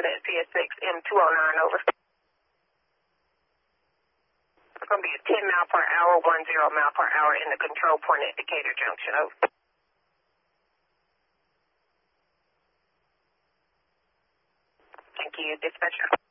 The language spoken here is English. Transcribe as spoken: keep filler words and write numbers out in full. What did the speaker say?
Cadet C S six M two oh nine, over. It's going to be a ten mile per hour, one zero mile per hour in the control point at Decatur Junction, over. Thank you, dispatcher.